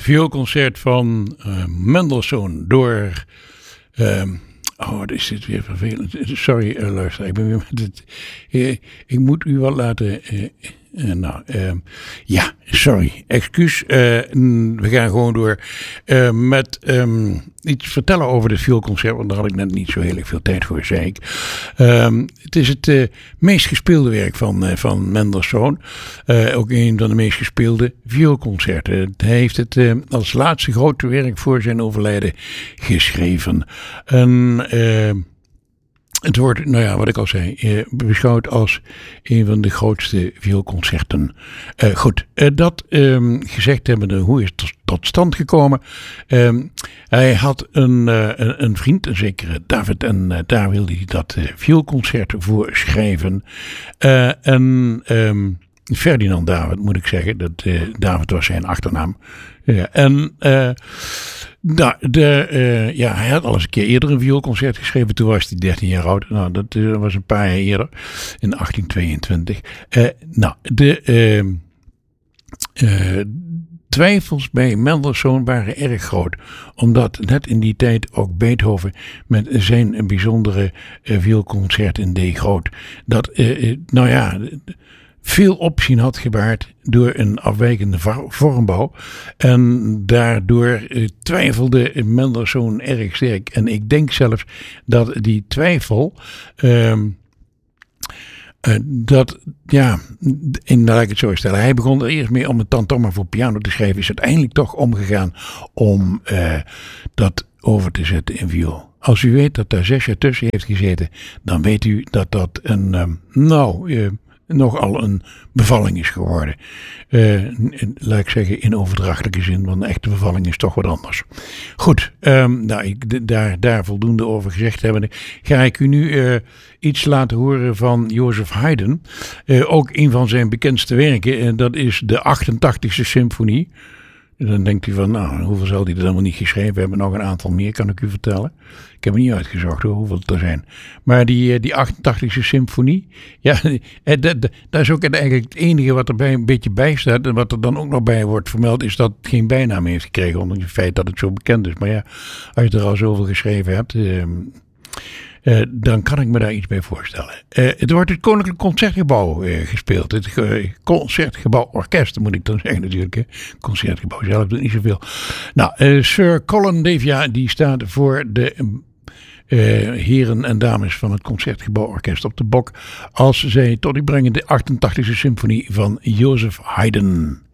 vioolconcert van Mendelssohn door... wat is dit weer vervelend. Sorry, luister. Ik ben weer met het... ik moet u wat laten... sorry. Excuus. We gaan gewoon door met iets vertellen over het vioolconcert. Want daar had ik net niet zo heel erg veel tijd voor, zei ik. Het is het meest gespeelde werk van Mendelssohn. Ook een van de meest gespeelde vioolconcerten. Hij heeft het als laatste grote werk voor zijn overlijden geschreven. Het wordt, wat ik al zei, beschouwd als een van de grootste vioolconcerten. Dat gezegd hebbende, hoe is het tot stand gekomen? Hij had een vriend, een zekere David, en daar wilde hij dat vioolconcert voor schrijven. Ferdinand David, moet ik zeggen. David was zijn achternaam. Hij had al eens een keer eerder een vioolconcert geschreven. Toen was hij 13 jaar oud. Dat was een paar jaar eerder. In 1822. Twijfels bij Mendelssohn waren erg groot. Omdat net in die tijd ook Beethoven met zijn bijzondere vioolconcert in D groot. Veel opzien had gebaard door een afwijkende vormbouw. En daardoor twijfelde Mendelssohn erg sterk. En ik denk zelfs dat die twijfel... laat ik het zo stellen. Hij begon er eerst mee om een tantoma voor piano te schrijven. Is uiteindelijk toch omgegaan om dat over te zetten in viool. Als u weet dat daar 6 jaar tussen heeft gezeten, dan weet u dat dat nogal een bevalling is geworden. Laat ik zeggen in overdrachtelijke zin, want een echte bevalling is toch wat anders. Goed, daar voldoende over gezegd hebben, ga ik u nu iets laten horen van Joseph Haydn. Ook een van zijn bekendste werken, dat is de 88e symfonie. En dan denkt u van, hoeveel zal hij er allemaal niet geschreven hebben? Nog een aantal meer, kan ik u vertellen. Ik heb het niet uitgezocht hoeveel het er zijn. Maar die 88e symfonie, dat is ook eigenlijk het enige wat erbij een beetje bij staat. En wat er dan ook nog bij wordt vermeld, is dat het geen bijnaam heeft gekregen. Ondanks het feit dat het zo bekend is. Maar ja, als je er al zoveel geschreven hebt... dan kan ik me daar iets bij voorstellen. Het wordt het Koninklijk Concertgebouw gespeeld. Het Concertgebouw Orkest, moet ik dan zeggen natuurlijk. Hè. Concertgebouw zelf doet niet zoveel. Sir Colin Davia, die staat voor de heren en dames van het Concertgebouw Orkest op de bok. Als zij tot u brengen de 88e symfonie van Joseph Haydn.